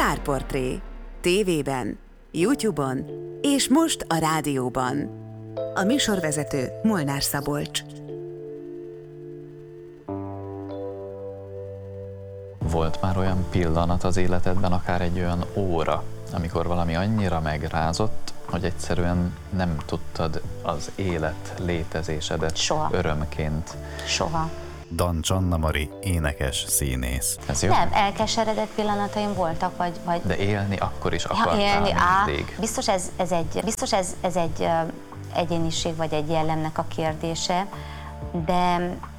Sztárportré. TV-ben, YouTube-on és most a rádióban. A műsorvezető Molnár Szabolcs. Volt már olyan pillanat az életedben, akár egy olyan óra, amikor valami annyira megrázott, hogy egyszerűen nem tudtad az élet létezésedet örömként? Soha. Dancs Anna-Mari, énekes, színész. Ez jó? Nem, elkeseredett pillanataim voltak, vagy... De élni akkor is akartál mindig. Biztos ez egy egyéniség vagy egy jellemnek a kérdése, de